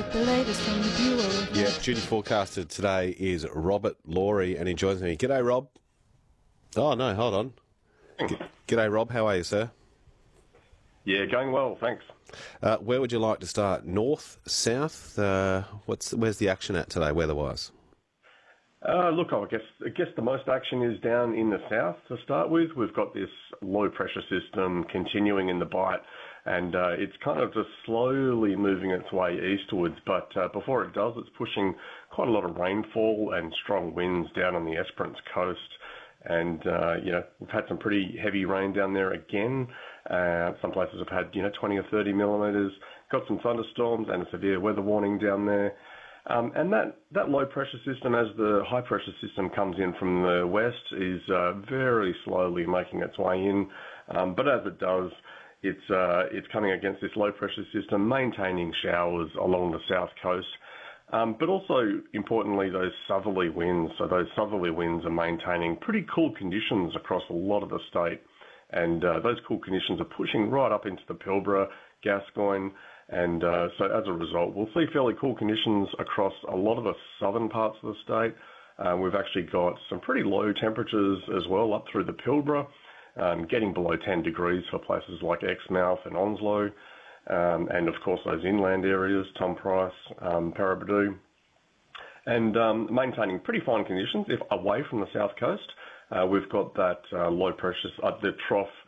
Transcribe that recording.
the latest from the Bureau. Yeah, duty forecaster today is Robert Laurie, and he joins me. G'day, Rob. Oh, no, hold on. G'day, Rob. How are you, sir? Yeah, going well, thanks. Where would you like to start? North, south? Where's the action at today, weather-wise? Look, I guess the most action is down in the south to start with. We've got this low pressure system continuing in the Bight, and it's kind of just slowly moving its way eastwards. But before it does, it's pushing quite a lot of rainfall and strong winds down on the Esperance coast. And, we've had some pretty heavy rain down there again. Some places have had, 20 or 30 millimetres. Got some thunderstorms and a severe weather warning down there. And that low pressure system, as the high pressure system comes in from the west, is very slowly making its way in. But as it does, it's coming against this low pressure system, maintaining showers along the south coast. But also, importantly, those southerly winds. So those southerly winds are maintaining pretty cool conditions across a lot of the state. And those cool conditions are pushing right up into the Pilbara, Gascoyne. And so as a result, we'll see fairly cool conditions across a lot of the southern parts of the state. We've actually got some pretty low temperatures as well up through the Pilbara, getting below 10 degrees for places like Exmouth and Onslow. And of course those inland areas, Tom Price, Paraburdoo, and maintaining pretty fine conditions. If away from the south coast, we've got that low pressure, the trough